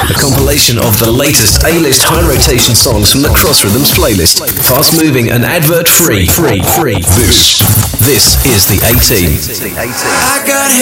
A compilation of the latest A-list high rotation songs from the Cross Rhythms playlist. Fast moving and advert free. This is the A-Team. I got